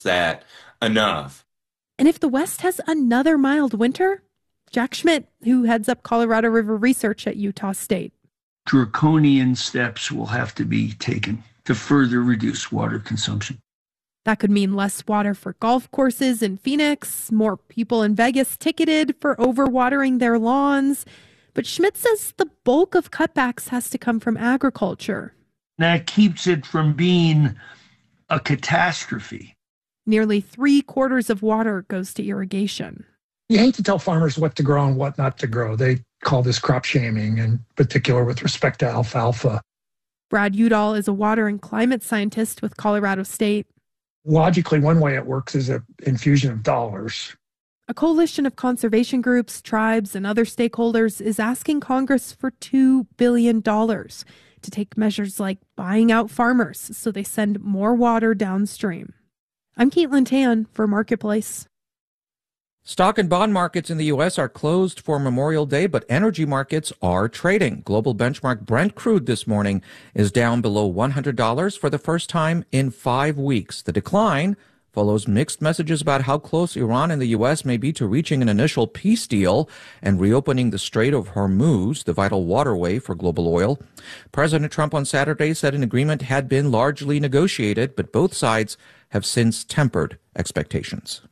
that enough? And if the West has another mild winter, Jack Schmidt, who heads up Colorado River Research at Utah State. Draconian steps will have to be taken to further reduce water consumption. That could mean less water for golf courses in Phoenix, more people in Vegas ticketed for overwatering their lawns. But Schmidt says the bulk of cutbacks has to come from agriculture. That keeps it from being a catastrophe. Nearly 3/4 of water goes to irrigation. You hate to tell farmers what to grow and what not to grow. They call this crop shaming, in particular with respect to alfalfa. Brad Udall is a water and climate scientist with Colorado State. Logically, one way it works is an infusion of dollars. A coalition of conservation groups, tribes, and other stakeholders is asking Congress for $2 billion to take measures like buying out farmers so they send more water downstream. I'm Caitlin Tan for Marketplace. Stock and bond markets in the U.S. are closed for Memorial Day, but energy markets are trading. Global benchmark Brent crude this morning is down below $100 for the first time in 5 weeks. The decline follows mixed messages about how close Iran and the U.S. may be to reaching an initial peace deal and reopening the Strait of Hormuz, the vital waterway for global oil. President Trump on Saturday said an agreement had been largely negotiated, but both sides have since tempered expectations.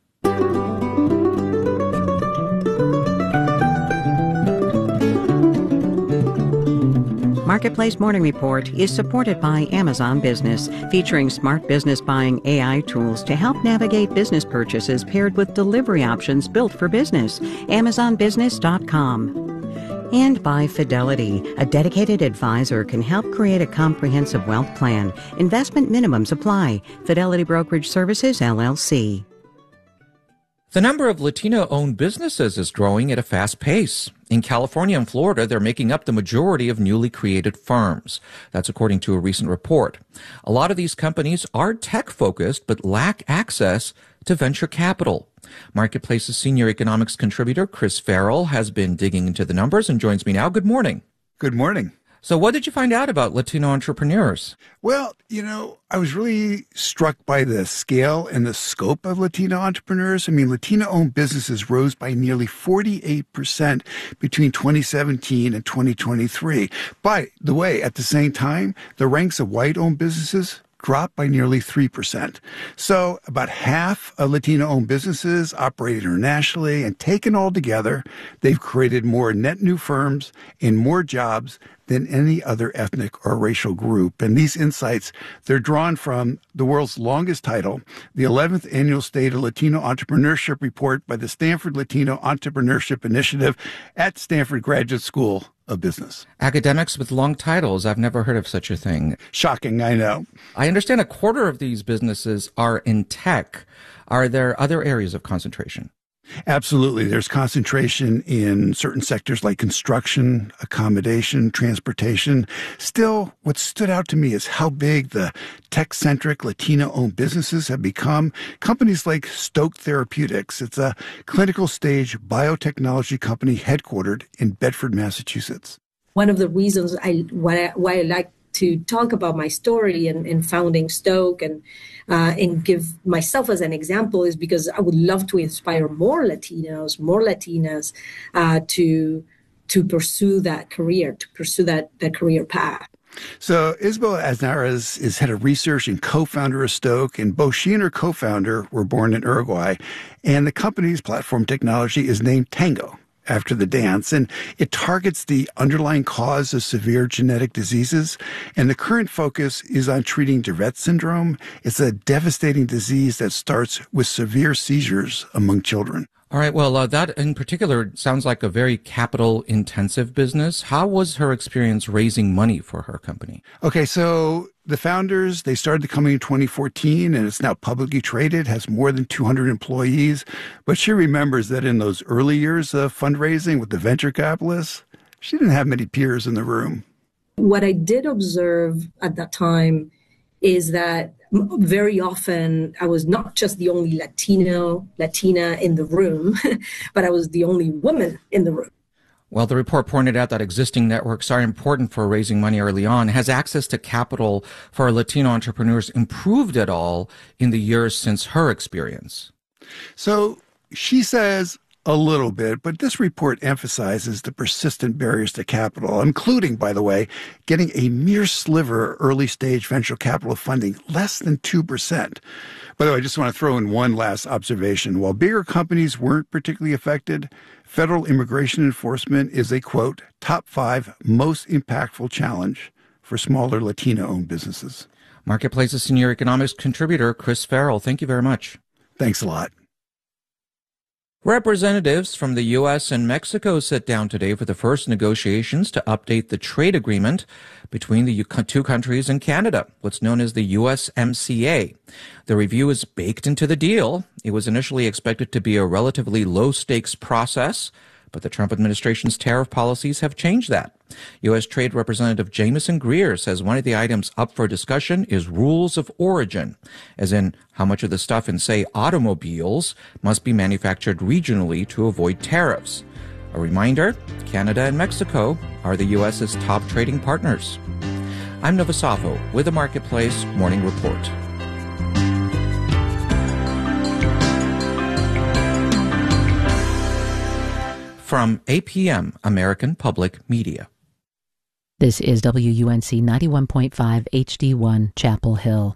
Marketplace Morning Report is supported by Amazon Business, featuring smart business buying AI tools to help navigate business purchases paired with delivery options built for business. AmazonBusiness.com. And by Fidelity, a dedicated advisor can help create a comprehensive wealth plan. Investment minimums apply. Fidelity Brokerage Services, LLC. The number of Latino-owned businesses is growing at a fast pace. In California and Florida, they're making up the majority of newly created firms. That's according to a recent report. A lot of these companies are tech-focused but lack access to venture capital. Marketplace's senior economics contributor, Chris Farrell, has been digging into the numbers and joins me now. Good morning. Good morning. So what did you find out about Latino entrepreneurs? Well, I was really struck by the scale and the scope of Latino entrepreneurs. I mean, Latino-owned businesses rose by nearly 48% between 2017 and 2023. By the way, at the same time, the ranks of white-owned businesses dropped by nearly 3%. So about half of Latino-owned businesses operate internationally, and taken all together, they've created more net new firms and more jobs than any other ethnic or racial group. And these insights, they're drawn from the world's longest title, the 11th Annual State of Latino Entrepreneurship Report by the Stanford Latino Entrepreneurship Initiative at Stanford Graduate School of Business. Academics with long titles. I've never heard of such a thing. Shocking, I know. I understand a quarter of these businesses are in tech. Are there other areas of concentration? Absolutely. There's concentration in certain sectors like construction, accommodation, transportation. Still, what stood out to me is how big the tech-centric Latino-owned businesses have become. Companies like Stoke Therapeutics. It's a clinical stage biotechnology company headquartered in Bedford, Massachusetts. One of the reasons why I like to talk about my story and founding Stoke and give myself as an example is because I would love to inspire more Latinos, more Latinas to pursue that career, to pursue that career path. So Isabel Aznarez is head of research and co-founder of Stoke, and both she and her co-founder were born in Uruguay. And the company's platform technology is named Tango, after the dance, and it targets the underlying cause of severe genetic diseases. And the current focus is on treating Dravet syndrome. It's a devastating disease that starts with severe seizures among children. All right. Well, that in particular sounds like a very capital-intensive business. How was her experience raising money for her company? Okay, so the founders, they started the company in 2014, and it's now publicly traded, has more than 200 employees. But she remembers that in those early years of fundraising with the venture capitalists, she didn't have many peers in the room. What I did observe at that time is that very often I was not just the only Latina in the room, but I was the only woman in the room. Well, the report pointed out that existing networks are important for raising money early on. Has access to capital for Latino entrepreneurs improved at all in the years since her experience? So she says a little bit, but this report emphasizes the persistent barriers to capital, including, by the way, getting a mere sliver early-stage venture capital funding, less than 2%. By the way, I just want to throw in one last observation. While bigger companies weren't particularly affected, federal immigration enforcement is a, quote, top 5 most impactful challenge for smaller Latino-owned businesses. Marketplace's senior economics contributor, Chris Farrell, thank you very much. Thanks a lot. Representatives from the U.S. and Mexico sit down today for the first negotiations to update the trade agreement between the two countries and Canada, what's known as the USMCA. The review is baked into the deal. It was initially expected to be a relatively low-stakes process, but the Trump administration's tariff policies have changed that. U.S. Trade Representative Jamieson Greer says one of the items up for discussion is rules of origin, as in how much of the stuff in, say, automobiles must be manufactured regionally to avoid tariffs. A reminder, Canada and Mexico are the U.S.'s top trading partners. I'm Nova Safo with the Marketplace Morning Report. From APM, American Public Media. This is WUNC 91.5 HD1, Chapel Hill.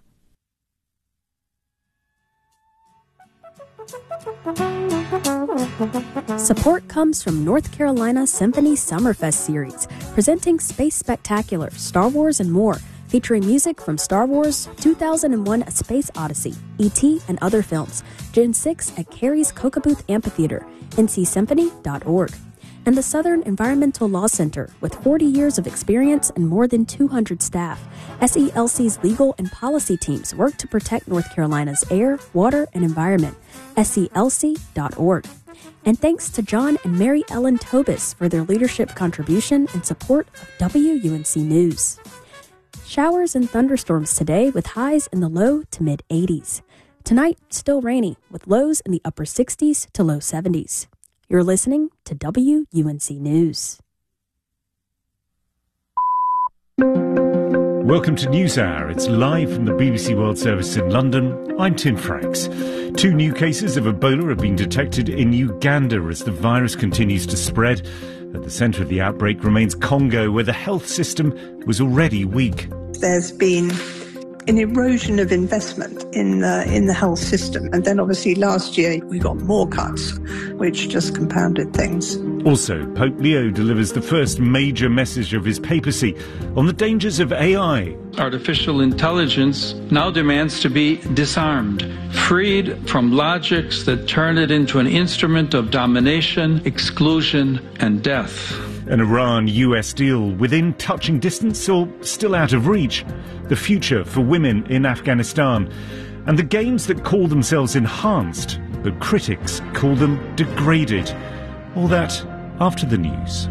Support comes from North Carolina Symphony Summerfest series, presenting Space Spectacular, Star Wars, and more, featuring music from Star Wars, 2001: A Space Odyssey, E.T., and other films. June 6 at Carey's Cocobooth Amphitheater, ncsymphony.org. And the Southern Environmental Law Center, with 40 years of experience and more than 200 staff. SELC's legal and policy teams work to protect North Carolina's air, water, and environment. SELC.org. And thanks to John and Mary Ellen Tobis for their leadership contribution and support of WUNC News. Showers and thunderstorms today with highs in the low to mid-80s. Tonight, still rainy, with lows in the upper 60s to low 70s. You're listening to WUNC News. Welcome to NewsHour. It's live from the BBC World Service in London. I'm Tim Franks. 2 new cases of Ebola have been detected in Uganda as the virus continues to spread. At the centre of the outbreak remains Congo, where the health system was already weak. There's been an erosion of investment in the health system. And then obviously last year we got more cuts, which just compounded things. Also, Pope Leo delivers the first major message of his papacy on the dangers of AI. Artificial intelligence now demands to be disarmed, freed from logics that turn it into an instrument of domination, exclusion, and death. An Iran-US deal within touching distance or still out of reach? The future for women in Afghanistan. And the games that call themselves enhanced, but critics call them degraded. All that after the news.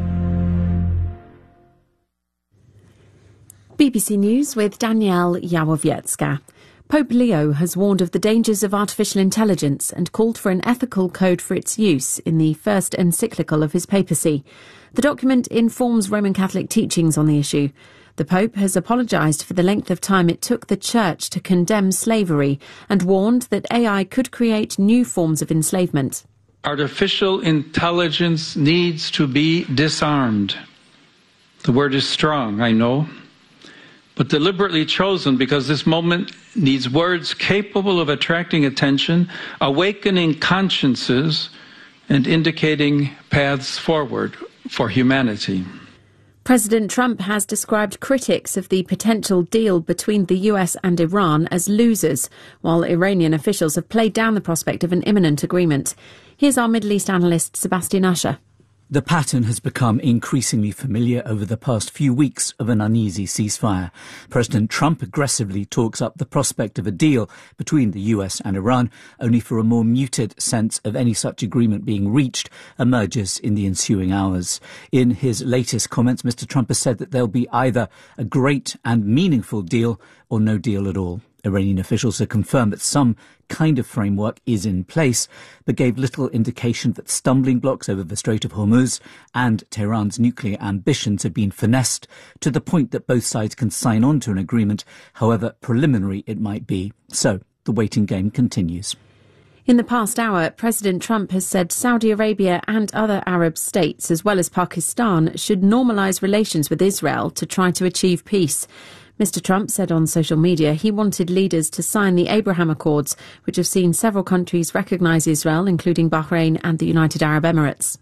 BBC News with Danielle Yawowiecka. Pope Leo has warned of the dangers of artificial intelligence and called for an ethical code for its use in the first encyclical of his papacy. The document informs Roman Catholic teachings on the issue. The Pope has apologised for the length of time it took the Church to condemn slavery and warned that AI could create new forms of enslavement. Artificial intelligence needs to be disarmed. The word is strong, I know, but deliberately chosen because this moment needs words capable of attracting attention, awakening consciences, and indicating paths forward for humanity. President Trump has described critics of the potential deal between the US and Iran as losers, while Iranian officials have played down the prospect of an imminent agreement. Here's our Middle East analyst, Sebastian Usher. The pattern has become increasingly familiar over the past few weeks of an uneasy ceasefire. President Trump aggressively talks up the prospect of a deal between the US and Iran, only for a more muted sense of any such agreement being reached emerges in the ensuing hours. In his latest comments, Mr. Trump has said that there'll be either a great and meaningful deal or no deal at all. Iranian officials have confirmed that some kind of framework is in place, but gave little indication that stumbling blocks over the Strait of Hormuz and Tehran's nuclear ambitions have been finessed to the point that both sides can sign on to an agreement, however preliminary it might be. So the waiting game continues. In the past hour, President Trump has said Saudi Arabia and other Arab states, as well as Pakistan, should normalise relations with Israel to try to achieve peace. Mr. Trump said on social media he wanted leaders to sign the Abraham Accords, which have seen several countries recognise Israel, including Bahrain and the United Arab Emirates.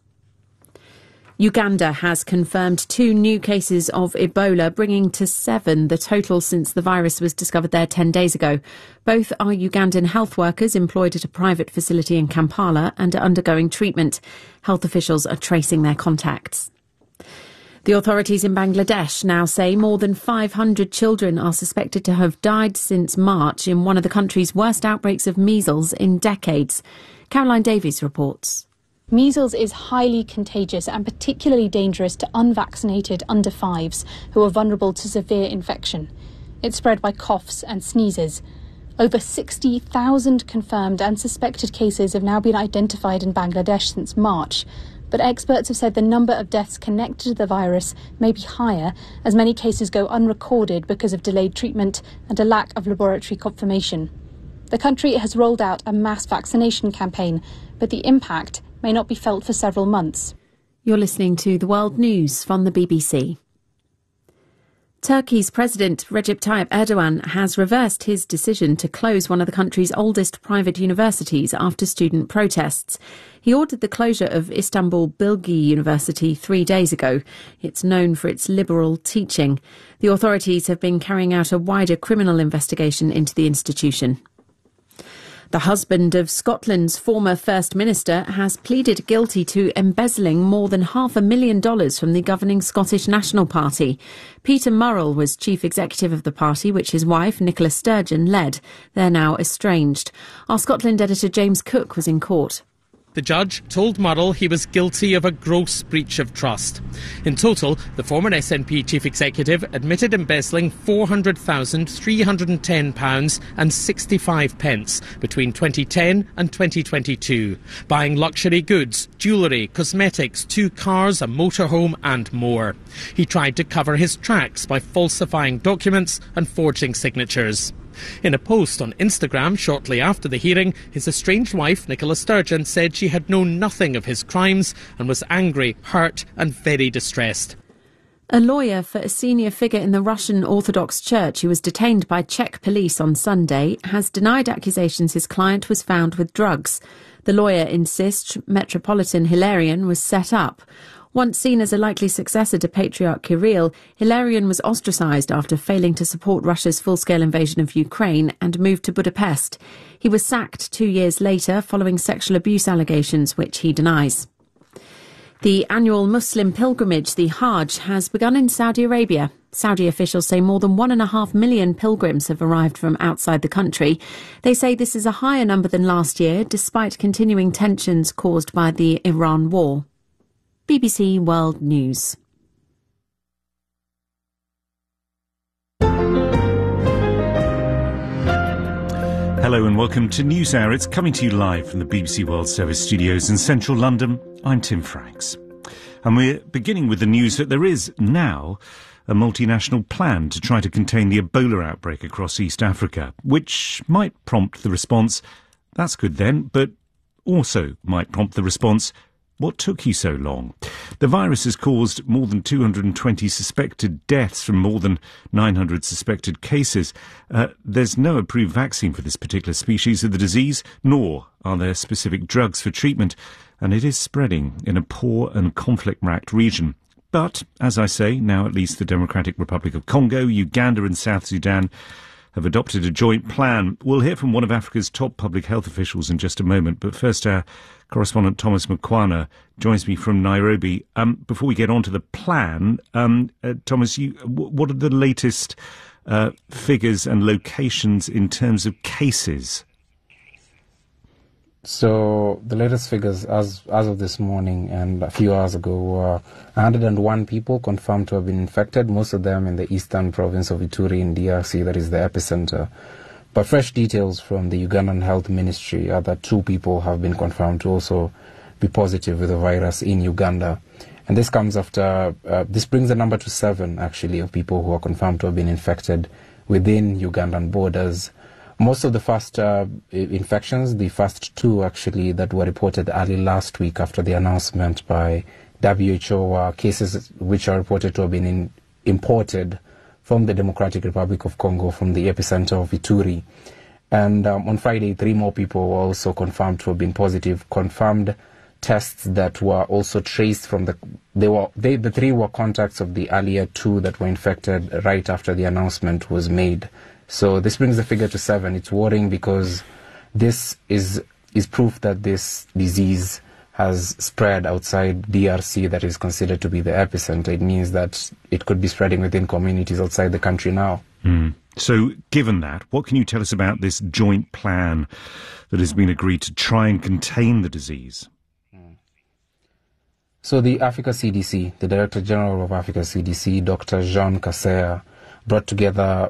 Uganda has confirmed 2 new cases of Ebola, bringing to 7 the total since the virus was discovered there 10 days ago. Both are Ugandan health workers employed at a private facility in Kampala and are undergoing treatment. Health officials are tracing their contacts. The authorities in Bangladesh now say more than 500 children are suspected to have died since March in one of the country's worst outbreaks of measles in decades. Caroline Davies reports. Measles is highly contagious and particularly dangerous to unvaccinated under 5s who are vulnerable to severe infection. It's spread by coughs and sneezes. Over 60,000 confirmed and suspected cases have now been identified in Bangladesh since March, but experts have said the number of deaths connected to the virus may be higher as many cases go unrecorded because of delayed treatment and a lack of laboratory confirmation. The country has rolled out a mass vaccination campaign, but the impact may not be felt for several months. You're listening to the World News from the BBC. Turkey's President Recep Tayyip Erdogan has reversed his decision to close one of the country's oldest private universities after student protests. He ordered the closure of Istanbul Bilgi University 3 days ago. It's known for its liberal teaching. The authorities have been carrying out a wider criminal investigation into the institution. The husband of Scotland's former First Minister has pleaded guilty to embezzling more than $500,000 from the governing Scottish National Party. Peter Murrell was chief executive of the party, which his wife, Nicola Sturgeon, led. They're now estranged. Our Scotland editor James Cook was in court. The judge told Murrell he was guilty of a gross breach of trust. In total, the former SNP chief executive admitted embezzling £400,310 and 65 pence between 2010 and 2022, buying luxury goods, jewellery, cosmetics, 2 cars, a motorhome and more. He tried to cover his tracks by falsifying documents and forging signatures. In a post on Instagram shortly after the hearing, his estranged wife, Nicola Sturgeon, said she had known nothing of his crimes and was angry, hurt and very distressed. A lawyer for a senior figure in the Russian Orthodox Church who was detained by Czech police on Sunday has denied accusations his client was found with drugs. The lawyer insists Metropolitan Hilarion was set up. Once seen as a likely successor to Patriarch Kirill, Hilarion was ostracised after failing to support Russia's full-scale invasion of Ukraine and moved to Budapest. He was sacked 2 years later following sexual abuse allegations, which he denies. The annual Muslim pilgrimage, the Hajj, has begun in Saudi Arabia. Saudi officials say more than 1.5 million pilgrims have arrived from outside the country. They say this is a higher number than last year, despite continuing tensions caused by the Iran war. BBC World News. Hello and welcome to NewsHour. It's coming to you live from the BBC World Service studios in central London. I'm Tim Franks. And we're beginning with the news that there is now a multinational plan to try to contain the Ebola outbreak across East Africa, which might prompt the response, that's good then, but also might prompt the response, what took you so long? The virus has caused more than 220 suspected deaths from more than 900 suspected cases. There's no approved vaccine for this particular species of the disease, nor are there specific drugs for treatment, and it is spreading in a poor and conflict-racked region. But, as I say, now at least the Democratic Republic of Congo, Uganda and South Sudan have adopted a joint plan. We'll hear from one of Africa's top public health officials in just a moment, but first our correspondent Thomas Mukwana joins me from Nairobi. Before we get on to the plan, Thomas, what are the latest figures and locations in terms of cases? So the latest figures as of this morning and a few hours ago were 101 people confirmed to have been infected, most of them in the eastern province of Ituri in DRC, that is the epicenter. But fresh details from the Ugandan Health Ministry are that 2 people have been confirmed to also be positive with the virus in Uganda. And this comes after, this brings the number to 7, actually, of people who are confirmed to have been infected within Ugandan borders. Most of the first infections, the first 2 actually that were reported early last week after the announcement by WHO, were cases which are reported to have been imported from the Democratic Republic of Congo, from the epicenter of Ituri. And on Friday, 3 more people were also confirmed to have been positive, confirmed tests that were also traced from the 3 were contacts of the earlier 2 that were infected right after the announcement was made. So this brings the figure to 7. It's worrying because this is proof that this disease has spread outside DRC, that is considered to be the epicenter. It means that it could be spreading within communities outside the country now. So given that, what can you tell us about this joint plan that has been agreed to try and contain the disease? So the Africa CDC, the Director General of Africa CDC, Dr. Jean Kaseya, brought together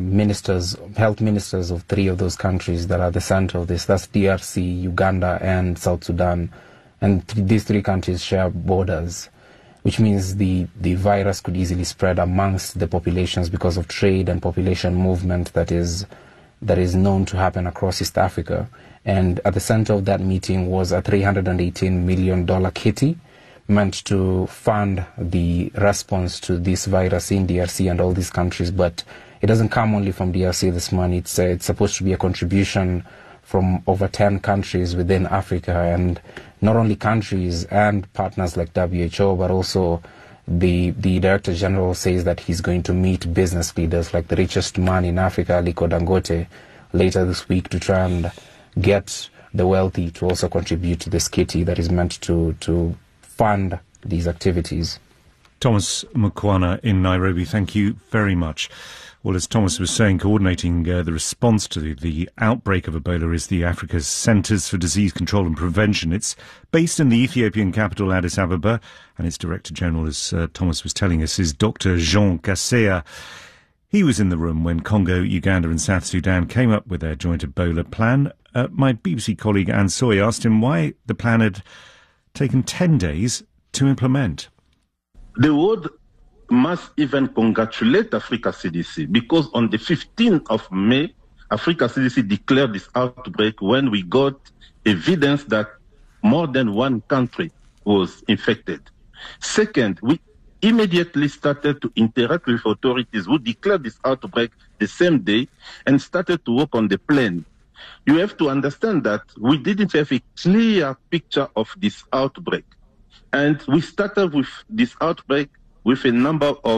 health ministers of 3 of those countries that are the center of this. That's DRC, Uganda, and South Sudan. And these 3 countries share borders, which means the virus could easily spread amongst the populations because of trade and population movement that is known to happen across East Africa. And at the center of that meeting was a $318 million kitty meant to fund the response to this virus in DRC and all these countries. But it doesn't come only from DRC, this money. It's supposed to be a contribution from over 10 countries within Africa, and not only countries and partners like WHO, but also the Director General says that he's going to meet business leaders like the richest man in Africa, Aliko Dangote, later this week to try and get the wealthy to also contribute to this kitty that is meant to fund these activities. Thomas Mukwana in Nairobi, thank you very much. Well, as Thomas was saying, coordinating the response to the outbreak of Ebola is the Africa's Centres for Disease Control and Prevention. It's based in the Ethiopian capital, Addis Ababa, and its Director General, as Thomas was telling us, is Dr. Jean Kaseya. He was in the room when Congo, Uganda and South Sudan came up with their joint Ebola plan. My BBC colleague Anne Soy asked him why the plan had taken 10 days to implement. The world must even congratulate Africa CDC, because on the 15th of May, Africa CDC declared this outbreak when we got evidence that more than 1 country was infected. Second, we immediately started to interact with authorities who declared this outbreak the same day and started to work on the plan. You have to understand that we didn't have a clear picture of this outbreak. And we started with this outbreak with a number of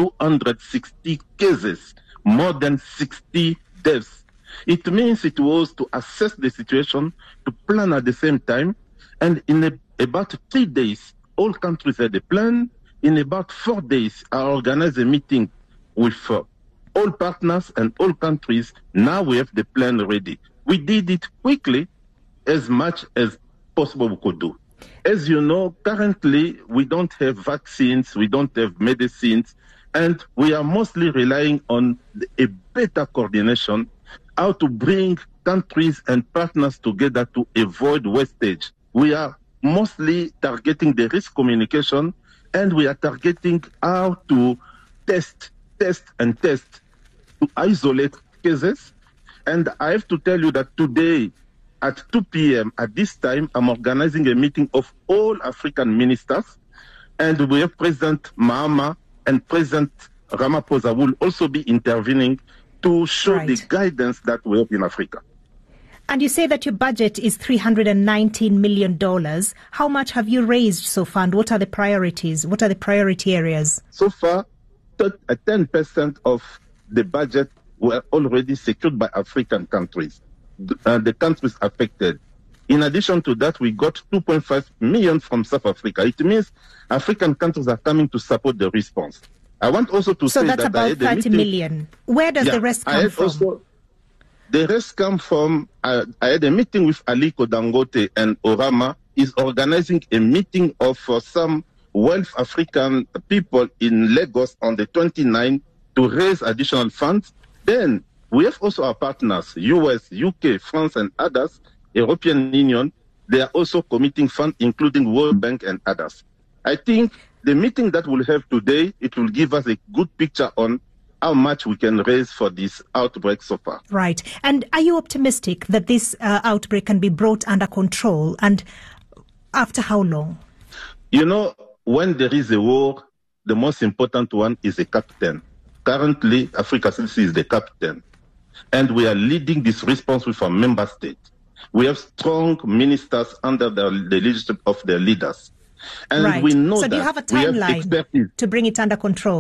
260 cases, more than 60 deaths. It means it was to assess the situation, to plan at the same time, and in about 3 days, all countries had a plan. In about 4 days, I organized a meeting with all partners and all countries. Now we have the plan ready. We did it quickly, as much as possible we could do. As you know, currently we don't have vaccines, we don't have medicines, and we are mostly relying on a better coordination, how to bring countries and partners together to avoid wastage. We are mostly targeting the risk communication, and we are targeting how to test to isolate cases. And I have to tell you that today, at 2 p.m. at this time, I'm organizing a meeting of all African ministers, and we have President Mahama and President Ramaphosa will also be intervening to show the guidance that we have in Africa. And you say that your budget is $319 million. How much have you raised so far, and what are the priorities? What are the priority areas? So far, 10% of the budget were already secured by African countries. The countries affected. In addition to that, we got 2.5 million from South Africa. It means African countries are coming to support the response. I want also to say that... So that's about 30 million. Where does the rest come from? The rest come from... I had a meeting with Aliko Dangote, and Orama is organizing a meeting of some wealth African people in Lagos on the 29th to raise additional funds. Then We have also our partners, US, UK, France, and others, European Union. They are also committing funds, including World Bank and others. I think the meeting that we'll have today, it will give us a good picture on how much we can raise for this outbreak so far. Right. And are you optimistic that this outbreak can be brought under control? And after how long? You know, when there is a war, the most important one is a captain. Currently, Africa CDC is the captain. And we are leading this response with our member states. We have strong ministers under the leadership of their leaders. And we know so that do you have a timeline to bring it under control?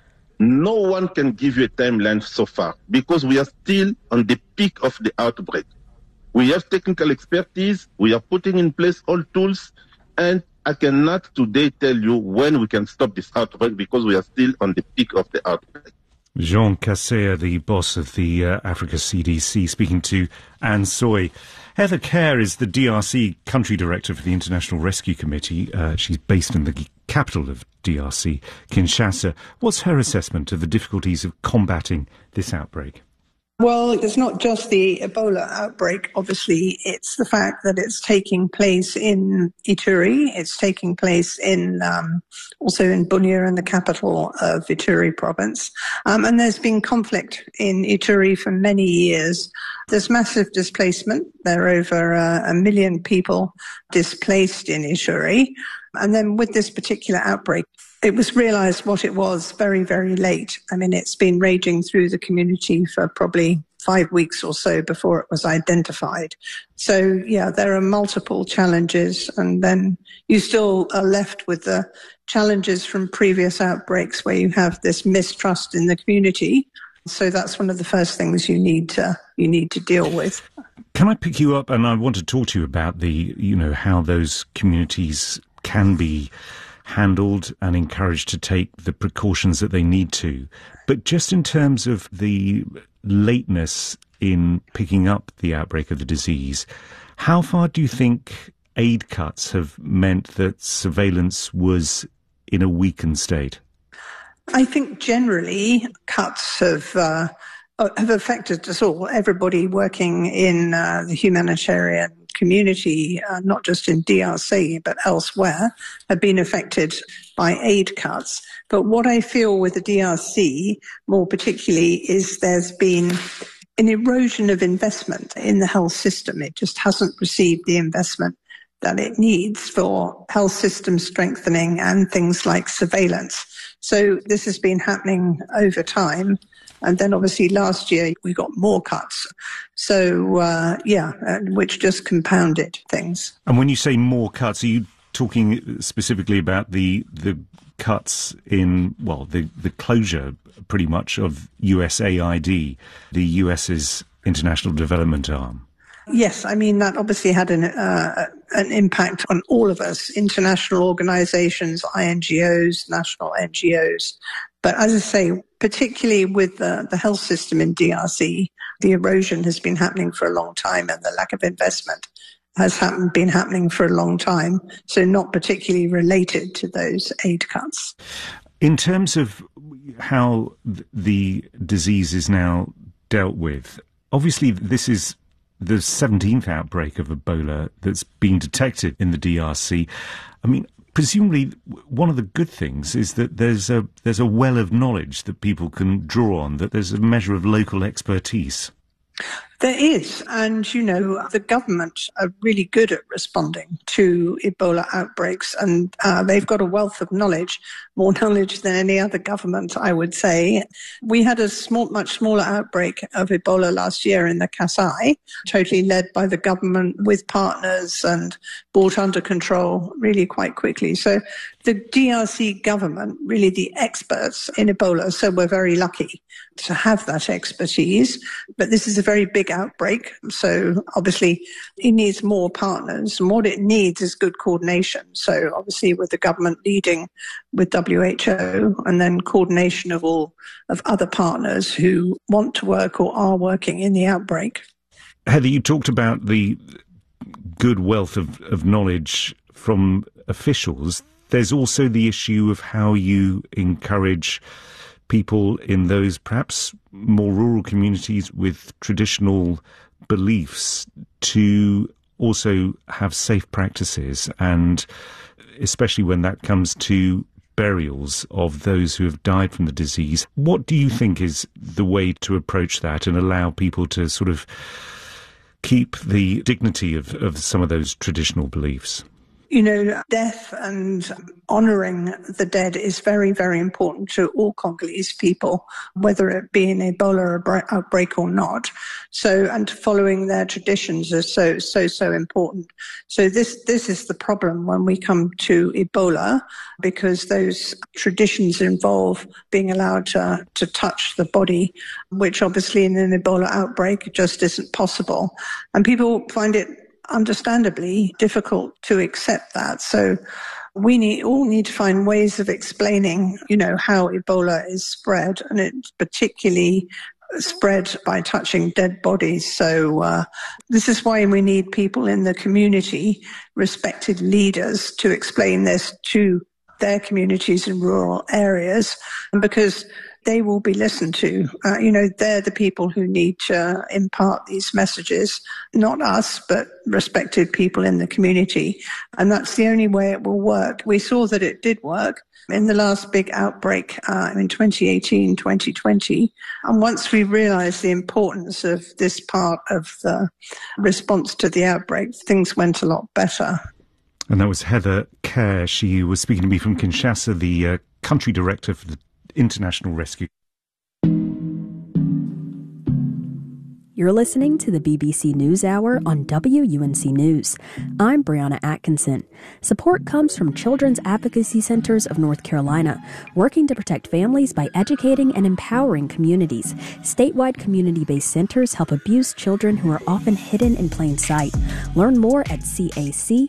No one can give you a timeline so far because we are still on the peak of the outbreak. We have technical expertise. We are putting in place all tools. And I cannot today tell you when we can stop this outbreak because we are still on the peak of the outbreak. Jean Kaseya, the boss of the Africa CDC, speaking to Anne Soy. Heather Kerr is the DRC country director for the International Rescue Committee. She's based in the capital of DRC, Kinshasa. What's her assessment of the difficulties of combating this outbreak? Well, it's not just the Ebola outbreak, obviously. It's the fact that it's taking place in Ituri. It's taking place in also in Bunia, in the capital of Ituri province. And there's been conflict in Ituri for many years. There's massive displacement. There are over 1 million people displaced in Ituri. And then with this particular outbreak, it was realized what it was very, very late. I mean, it's been raging through the community for probably 5 weeks or so before it was identified. So, yeah, there are multiple challenges. And then you still are left with the challenges from previous outbreaks where you have this mistrust in the community. So that's one of the first things you need to deal with. Can I pick you up? And I want to talk to you about how those communities can be handled and encouraged to take the precautions that they need to. But just in terms of the lateness in picking up the outbreak of the disease, how far do you think aid cuts have meant that surveillance was in a weakened state? I think generally cuts have affected us all. Everybody working in the humanitarian community, not just in DRC, but elsewhere, have been affected by aid cuts. But what I feel with the DRC, more particularly, is there's been an erosion of investment in the health system. It just hasn't received the investment that it needs for health system strengthening and things like surveillance. So this has been happening over time. And then obviously last year we got more cuts. So, which just compounded things. And when you say more cuts, are you talking specifically about the cuts in, the closure pretty much of USAID, the US's international development arm? Yes, I mean, that obviously had an impact on all of us, international organizations, INGOs, national NGOs. But as I say, particularly with the health system in DRC, the erosion has been happening for a long time and the lack of investment has been happening for a long time. So not particularly related to those aid cuts. In terms of how the disease is now dealt with, obviously this is the 17th outbreak of Ebola that's been detected in the DRC. I mean, presumably one of the good things is that there's a well of knowledge that people can draw on, that there's a measure of local expertise. There is, and the government are really good at responding to Ebola outbreaks, and they've got a wealth of knowledge, more knowledge than any other government, I would say. We had a much smaller outbreak of Ebola last year in the Kasai, totally led by the government with partners and brought under control really quite quickly. So the DRC government, really the experts in Ebola, so we're very lucky to have that expertise. But this is a very big outbreak, so obviously it needs more partners, and what it needs is good coordination. So obviously with the government leading with WHO, and then coordination of other partners who want to work or are working in the outbreak. Heather, you talked about the good wealth of knowledge from officials. There's also the issue of how you encourage people in those perhaps more rural communities with traditional beliefs to also have safe practices, and especially when that comes to burials of those who have died from the disease. What do you think is the way to approach that and allow people to sort of keep the dignity of some of those traditional beliefs? You know, death and honouring the dead is very, very important to all Congolese people, whether it be an Ebola outbreak or not. So, and following their traditions is so important. So this is the problem when we come to Ebola, because those traditions involve being allowed to touch the body, which obviously in an Ebola outbreak just isn't possible. And people find it understandably difficult to accept that. So we all need to find ways of explaining, you know, how Ebola is spread, and it's particularly spread by touching dead bodies. So this is why we need people in the community, respected leaders, to explain this to their communities in rural areas, because they will be listened to. You know, they're the people who need to impart these messages, not us, but respected people in the community. And that's the only way it will work. We saw that it did work in the last big outbreak in 2018, 2020. And once we realized the importance of this part of the response to the outbreak, things went a lot better. And that was Heather Kerr. She was speaking to me from Kinshasa, the country director for the International Rescue. You're listening to the BBC NewsHour on WUNC News. I'm Brianna Atkinson. Support comes from Children's Advocacy Centers of North Carolina, working to protect families by educating and empowering communities. Statewide community-based centers help abused children who are often hidden in plain sight. Learn more at cacnc.org.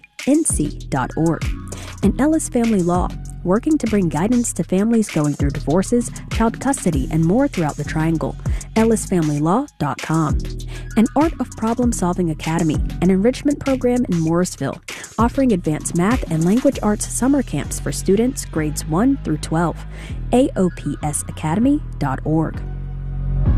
And Ellis Family Law, working to bring guidance to families going through divorces, child custody, and more throughout the Triangle. EllisFamilyLaw.com. An Art of Problem Solving Academy, an enrichment program in Morrisville, offering advanced math and language arts summer camps for students grades 1 through 12. AOPSacademy.org.